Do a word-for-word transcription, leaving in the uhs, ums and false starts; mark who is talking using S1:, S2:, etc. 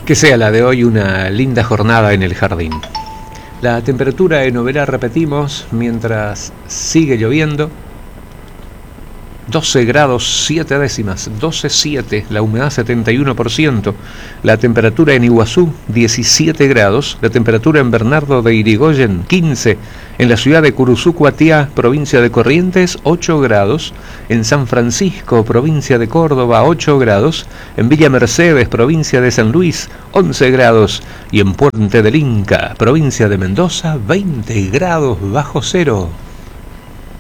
S1: Que sea la de hoy una linda jornada en el jardín. La temperatura en Oberá, repetimos, mientras sigue lloviendo, doce grados siete décimas, doce coma siete, la humedad setenta y uno por ciento, la temperatura en Iguazú diecisiete grados, la temperatura en Bernardo de Irigoyen quince, en la ciudad de Curuzú Cuatiá, provincia de Corrientes ocho grados, en San Francisco, provincia de Córdoba ocho grados, en Villa Mercedes, provincia de San Luis once grados y en Puente del Inca, provincia de Mendoza veinte grados bajo cero.